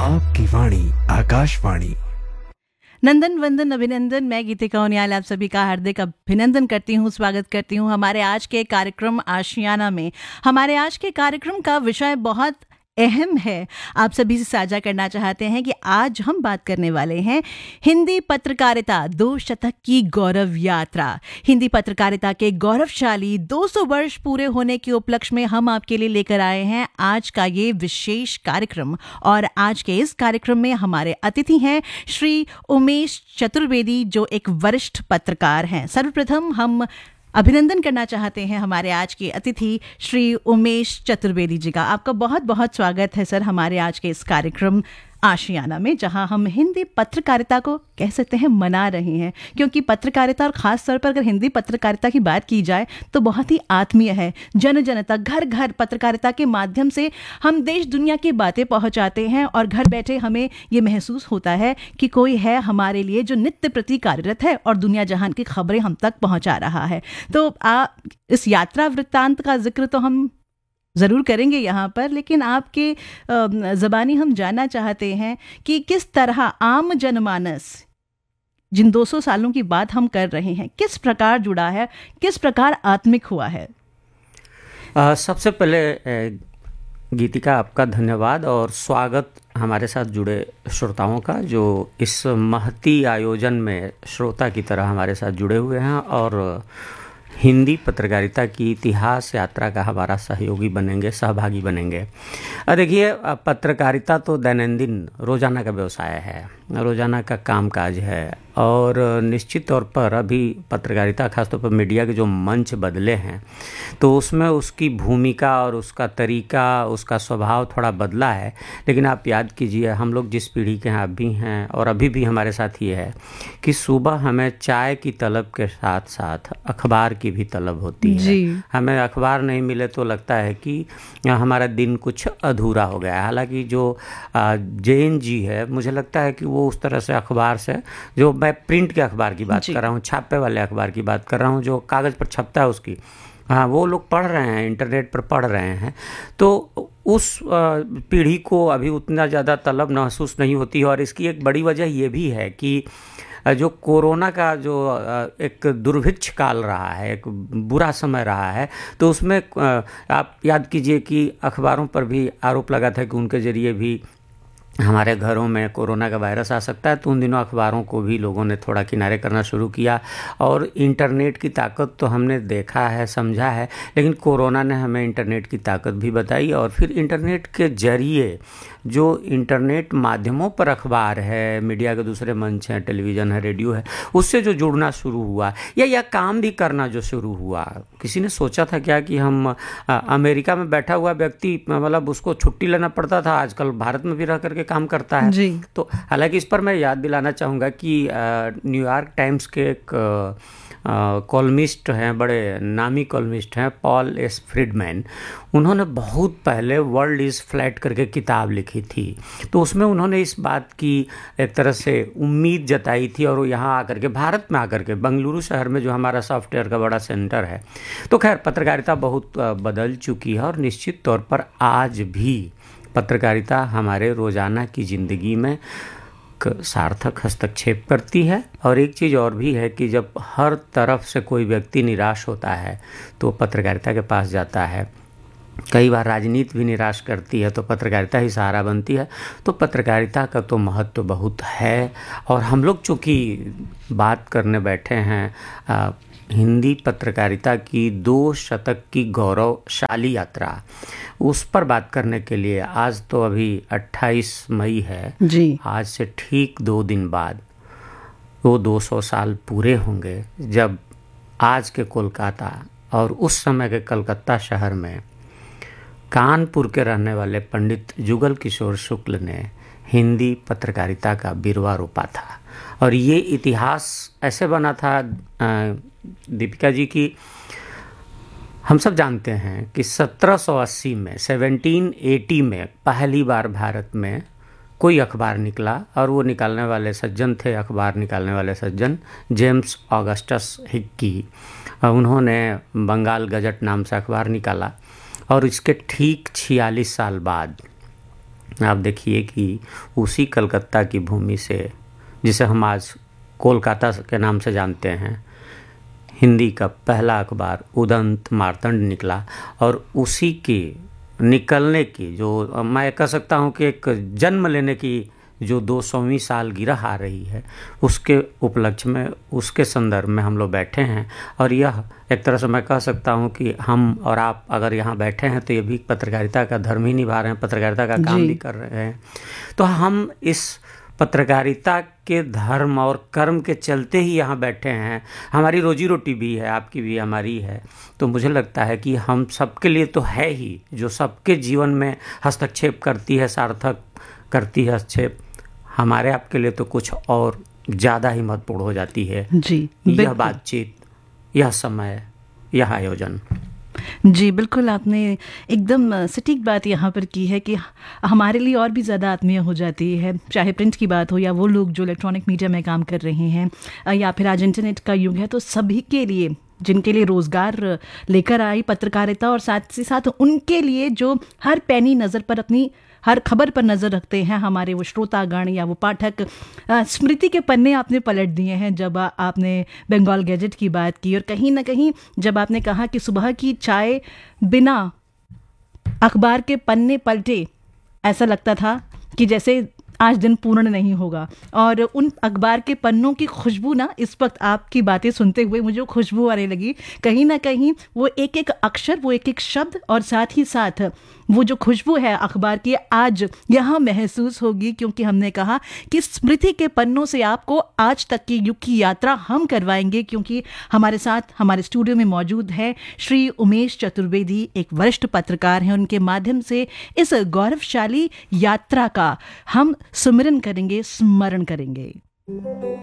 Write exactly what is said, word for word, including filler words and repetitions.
आपकी वाणी आकाशवाणी। नंदन वंदन अभिनंदन। मैं गीतिका उनियाल आप सभी का हार्दिक अभिनंदन करती हूँ, स्वागत करती हूँ हमारे आज के कार्यक्रम आशियाना में। हमारे आज के कार्यक्रम का विषय बहुत अहम है, आप सभी से साझा करना चाहते हैं कि आज हम बात करने वाले हैं हिंदी पत्रकारिता दो शतक की गौरव यात्रा। हिंदी पत्रकारिता के गौरवशाली दो सौ वर्ष पूरे होने के उपलक्ष्य में हम आपके लिए लेकर आए हैं आज का ये विशेष कार्यक्रम। और आज के इस कार्यक्रम में हमारे अतिथि हैं श्री उमेश चतुर्वेदी, जो एक वरिष्ठ पत्रकार हैं। सर्वप्रथम हम अभिनंदन करना चाहते हैं हमारे आज के अतिथि श्री उमेश चतुर्वेदी जी का। आपका बहुत बहुत स्वागत है सर हमारे आज के इस कार्यक्रम आशियाना में, जहां हम हिंदी पत्रकारिता को कह सकते हैं मना रहे हैं, क्योंकि पत्रकारिता और ख़ास तौर पर अगर हिंदी पत्रकारिता की बात की जाए तो बहुत ही आत्मीय है। जन जन तक, घर घर पत्रकारिता के माध्यम से हम देश दुनिया की बातें पहुंचाते हैं और घर बैठे हमें ये महसूस होता है कि कोई है हमारे लिए जो नित्य प्रति कार्यरत है और दुनिया जहान की खबरें हम तक पहुँचा रहा है। तो आ, इस यात्रा वृत्तांत का जिक्र तो हम ज़रूर करेंगे यहाँ पर, लेकिन आपके ज़बानी हम जानना चाहते हैं कि किस तरह आम जनमानस जिन दो सौ सालों की बात हम कर रहे हैं किस प्रकार जुड़ा है, किस प्रकार आत्मिक हुआ है। आ, सबसे पहले गीतिका आपका धन्यवाद और स्वागत हमारे साथ जुड़े श्रोताओं का, जो इस महती आयोजन में श्रोता की तरह हमारे साथ जुड़े हुए हैं और हिंदी पत्रकारिता की इतिहास यात्रा का हमारा सहयोगी बनेंगे, सहभागी बनेंगे। देखिए, पत्रकारिता तो दैनंदिन रोज़ाना का व्यवसाय है, रोज़ाना का कामकाज है और निश्चित तौर पर अभी पत्रकारिता खासतौर पर मीडिया के जो मंच बदले हैं तो उसमें उसकी भूमिका और उसका तरीका, उसका स्वभाव थोड़ा बदला है। लेकिन आप याद कीजिए, हम लोग जिस पीढ़ी के हैं अभी हैं और अभी भी हमारे साथ ये है कि सुबह हमें चाय की तलब के साथ साथ अखबार की भी तलब होती है। हमें अखबार नहीं मिले तो लगता है कि हमारा दिन कुछ अधूरा हो गया है। हालांकि जो जैन जी है, मुझे लगता है कि वो उस तरह से अखबार से, जो मैं प्रिंट के अखबार की बात कर रहा हूँ, छापे वाले अखबार की बात कर रहा हूँ, जो कागज़ पर छपता है उसकी, हाँ, वो लोग पढ़ रहे हैं, इंटरनेट पर पढ़ रहे हैं। तो उस पीढ़ी को अभी उतना ज़्यादा तलब महसूस नहीं होती है। और इसकी एक बड़ी वजह ये भी है कि जो कोरोना का जो एक दुर्भिक्ष काल रहा है, एक बुरा समय रहा है, तो उसमें आप याद कीजिए कि अखबारों पर भी आरोप लगा था कि उनके ज़रिए भी हमारे घरों में कोरोना का वायरस आ सकता है। तो उन दिनों अखबारों को भी लोगों ने थोड़ा किनारे करना शुरू किया और इंटरनेट की ताकत तो हमने देखा है, समझा है, लेकिन कोरोना ने हमें इंटरनेट की ताकत भी बताई। और फिर इंटरनेट के जरिए जो इंटरनेट माध्यमों पर अखबार है, मीडिया के दूसरे मंच हैं, टेलीविज़न है, रेडियो है, उससे जो जुड़ना शुरू हुआ या या काम भी करना जो शुरू हुआ। किसी ने सोचा था क्या कि हम आ, अमेरिका में बैठा हुआ व्यक्ति, मतलब उसको छुट्टी लेना पड़ता था, आजकल भारत में भी रह करके काम करता है जी। तो हालांकि इस पर मैं याद दिलाना चाहूँगा कि न्यूयॉर्क टाइम्स के एक कॉलमिस्ट हैं, बड़े नामी कॉलमिस्ट हैं, पॉल एस फ्रीडमैन। उन्होंने बहुत पहले वर्ल्ड इज़ फ्लैट करके किताब लिखी थी। तो उसमें उन्होंने इस बात की एक तरह से उम्मीद जताई थी और वो यहाँ आकर के, भारत में आकर के, बेंगलुरु शहर में जो हमारा सॉफ्टवेयर का बड़ा सेंटर है। तो खैर, पत्रकारिता बहुत बदल चुकी है और निश्चित तौर पर आज भी पत्रकारिता हमारे रोज़ाना की ज़िंदगी में सार्थक हस्तक्षेप करती है। और एक चीज़ और भी है कि जब हर तरफ से कोई व्यक्ति निराश होता है तो पत्रकारिता के पास जाता है। कई बार राजनीति भी निराश करती है तो पत्रकारिता ही सहारा बनती है। तो पत्रकारिता का तो महत्व तो बहुत है। और हम लोग चूँकि बात करने बैठे हैं आ, हिंदी पत्रकारिता की दो शतक की गौरवशाली यात्रा, उस पर बात करने के लिए आज तो अभी अट्ठाईस मई है जी। आज से ठीक दो दिन बाद वो दो सौ साल पूरे होंगे जब आज के कोलकाता और उस समय के कलकत्ता शहर में कानपुर के रहने वाले पंडित जुगल किशोर शुक्ल ने हिंदी पत्रकारिता का बिरवा रोपा था। और ये इतिहास ऐसे बना था दीपिका जी की, हम सब जानते हैं कि सत्रह सौ अस्सी में, सत्रह सौ अस्सी में पहली बार भारत में कोई अखबार निकला और वो निकालने वाले सज्जन थे, अखबार निकालने वाले सज्जन जेम्स ऑगस्टस हिक्की। उन्होंने बंगाल गजट नाम से अखबार निकाला और इसके ठीक छियालीस साल बाद आप देखिए कि उसी कलकत्ता की भूमि से, जिसे हम आज कोलकाता के नाम से जानते हैं, हिंदी का पहला अखबार उदंत मार्तंड निकला। और उसी के निकलने की, जो मैं कह सकता हूँ कि एक जन्म लेने की जो दो सौवीं सालगिरह आ रही है, उसके उपलक्ष्य में, उसके संदर्भ में हम लोग बैठे हैं। और यह एक तरह से मैं कह सकता हूँ कि हम और आप अगर यहाँ बैठे हैं तो ये भी पत्रकारिता का धर्म ही निभा रहे हैं, पत्रकारिता का काम भी कर रहे हैं। तो हम इस पत्रकारिता के धर्म और कर्म के चलते ही यहाँ बैठे हैं। हमारी रोजी रोटी भी है, आपकी भी, हमारी है। तो मुझे लगता है कि हम सबके लिए तो है ही, जो सबके जीवन में हस्तक्षेप करती है, सार्थक करती है हस्तक्षेप, हमारे आपके लिए तो कुछ और ज़्यादा ही महत्वपूर्ण हो जाती है जी, यह बातचीत, यह समय, यह आयोजन। जी बिल्कुल, आपने एकदम सटीक बात यहाँ पर की है कि हमारे लिए और भी ज़्यादा आत्मीय हो जाती है, चाहे प्रिंट की बात हो या वो लोग जो इलेक्ट्रॉनिक मीडिया में काम कर रहे हैं, या फिर आज इंटरनेट का युग है। तो सभी के लिए, जिनके लिए रोज़गार लेकर आई पत्रकारिता, और साथ ही साथ उनके लिए जो हर पैनी नज़र पर, अपनी हर खबर पर नज़र रखते हैं, हमारे वो श्रोतागण या वो पाठक, स्मृति के पन्ने आपने पलट दिए हैं जब आपने बंगाल गैजेट की बात की। और कहीं ना कहीं जब आपने कहा कि सुबह की चाय बिना अखबार के पन्ने पलटे, ऐसा लगता था कि जैसे आज दिन पूर्ण नहीं होगा। और उन अखबार के पन्नों की खुशबू ना, इस वक्त आपकी बातें सुनते हुए मुझे खुशबू आने लगी। कहीं ना कहीं वो एक एक अक्षर, वो एक एक शब्द, और साथ ही साथ वो जो खुशबू है अखबार की, आज यहाँ महसूस होगी, क्योंकि हमने कहा कि स्मृति के पन्नों से आपको आज तक की युग की यात्रा हम करवाएंगे। क्योंकि हमारे साथ हमारे स्टूडियो में मौजूद है श्री उमेश चतुर्वेदी, एक वरिष्ठ पत्रकार हैं। उनके माध्यम से इस गौरवशाली यात्रा का हम सुमिरन करेंगे, स्मरण करेंगे।